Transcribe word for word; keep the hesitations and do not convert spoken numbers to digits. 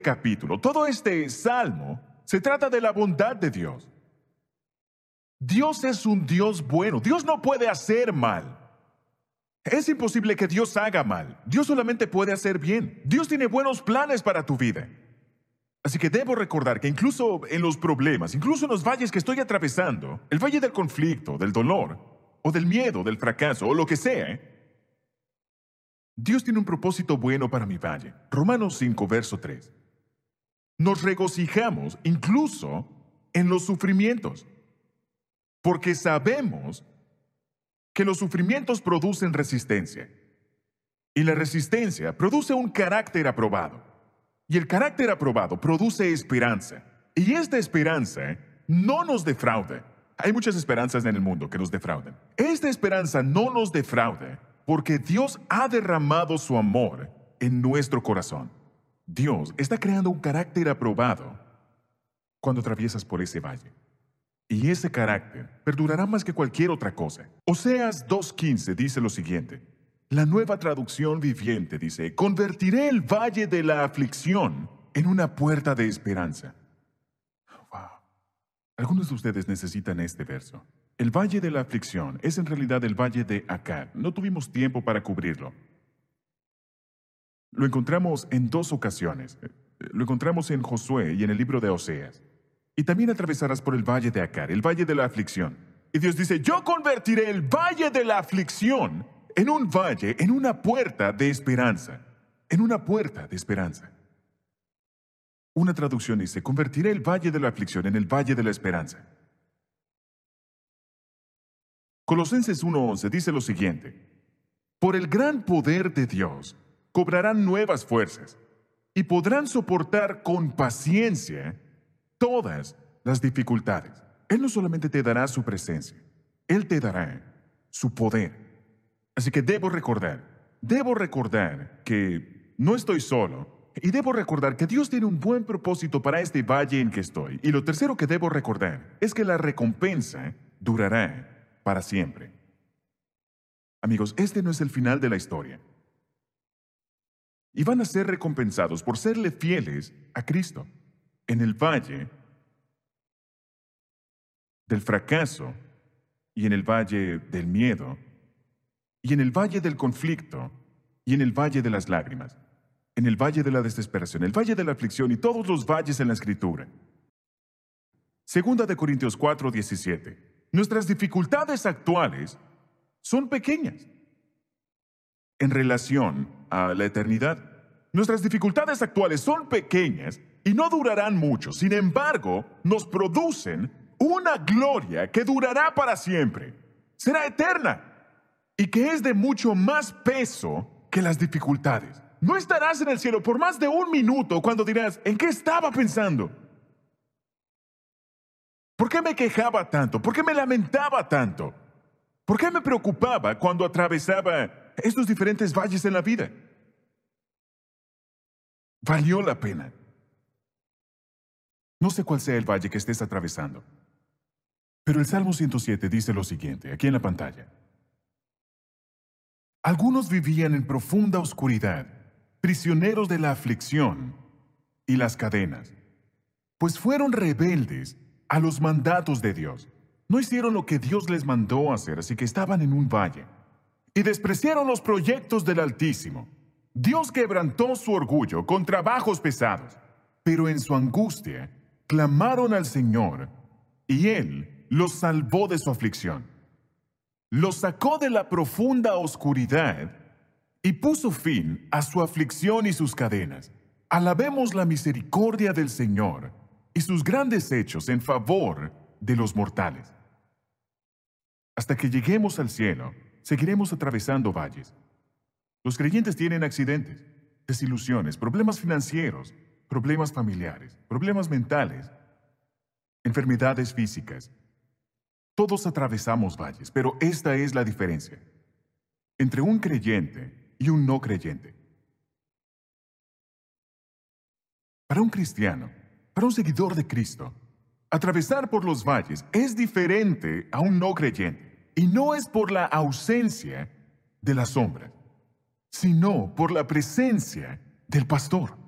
capítulo, todo este salmo, se trata de la bondad de Dios. Dios es un Dios bueno. Dios no puede hacer mal. Es imposible que Dios haga mal. Dios solamente puede hacer bien. Dios tiene buenos planes para tu vida. Así que debo recordar que incluso en los problemas, incluso en los valles que estoy atravesando, el valle del conflicto, del dolor, o del miedo, del fracaso, o lo que sea, Dios tiene un propósito bueno para mi valle. Romanos cinco, verso tres. Nos regocijamos incluso en los sufrimientos, porque sabemos que los sufrimientos producen resistencia, y la resistencia produce un carácter aprobado, y el carácter aprobado produce esperanza, y esta esperanza no nos defrauda. Hay muchas esperanzas en el mundo que nos defraudan. Esta esperanza no nos defrauda porque Dios ha derramado su amor en nuestro corazón. Dios está creando un carácter aprobado cuando atraviesas por ese valle. Y ese carácter perdurará más que cualquier otra cosa. Oseas dos quince dice lo siguiente. La Nueva Traducción Viviente dice, convertiré el valle de la aflicción en una puerta de esperanza. Wow. Algunos de ustedes necesitan este verso. El valle de la aflicción es en realidad el valle de Acab. No tuvimos tiempo para cubrirlo. Lo encontramos en dos ocasiones. Lo encontramos en Josué y en el libro de Oseas. Y también atravesarás por el valle de Acab, el valle de la aflicción. Y Dios dice, yo convertiré el valle de la aflicción en un valle, en una puerta de esperanza. En una puerta de esperanza. Una traducción dice, convertiré el valle de la aflicción en el valle de la esperanza. Colosenses uno once dice lo siguiente, por el gran poder de Dios cobrarán nuevas fuerzas y podrán soportar con paciencia todas las dificultades. Él no solamente te dará su presencia, Él te dará su poder. Así que debo recordar, debo recordar que no estoy solo y debo recordar que Dios tiene un buen propósito para este valle en que estoy. Y lo tercero que debo recordar es que la recompensa durará para siempre. Amigos, este no es el final de la historia. Y van a ser recompensados por serle fieles a Cristo. En el valle del fracaso, y en el valle del miedo, y en el valle del conflicto, y en el valle de las lágrimas, en el valle de la desesperación, el valle de la aflicción y todos los valles en la Escritura. Segunda de Corintios cuatro diecisiete. Nuestras dificultades actuales son pequeñas en relación a la eternidad. Nuestras dificultades actuales son pequeñas y no durarán mucho. Sin embargo, nos producen una gloria que durará para siempre. Será eterna y que es de mucho más peso que las dificultades. No estarás en el cielo por más de un minuto cuando dirás, ¿en qué estaba pensando? ¿Por qué me quejaba tanto? ¿Por qué me lamentaba tanto? ¿Por qué me preocupaba cuando atravesaba estos diferentes valles en la vida? Valió la pena. No sé cuál sea el valle que estés atravesando, pero el Salmo ciento siete dice lo siguiente, aquí en la pantalla. Algunos vivían en profunda oscuridad, prisioneros de la aflicción y las cadenas, pues fueron rebeldes a los mandatos de Dios. No hicieron lo que Dios les mandó hacer, así que estaban en un valle. Y despreciaron los proyectos del Altísimo. Dios quebrantó su orgullo con trabajos pesados, pero en su angustia clamaron al Señor, y Él los salvó de su aflicción. Los sacó de la profunda oscuridad y puso fin a su aflicción y sus cadenas. Alabemos la misericordia del Señor y sus grandes hechos en favor de los mortales. Hasta que lleguemos al cielo, seguiremos atravesando valles. Los creyentes tienen accidentes, desilusiones, problemas financieros, problemas familiares, problemas mentales, enfermedades físicas. Todos atravesamos valles, pero esta es la diferencia entre un creyente y un no creyente. Para un cristiano, para un seguidor de Cristo, atravesar por los valles es diferente a un no creyente. Y no es por la ausencia de las sombras, sino por la presencia del pastor.